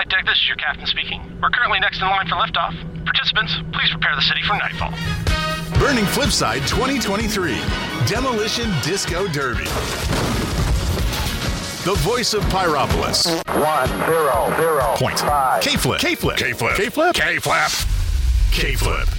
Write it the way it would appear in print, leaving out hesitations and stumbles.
Flight Deck, this is your captain speaking. We're currently next in line for liftoff. Participants, please prepare the city for nightfall. Burning Flipside 2023 Demolition Disco Derby. The voice of Pyropolis. 1-0-0. Point. Five. K-Flip. K-Flip. K-Flip. K-Flip. K-Flap. K-Flip.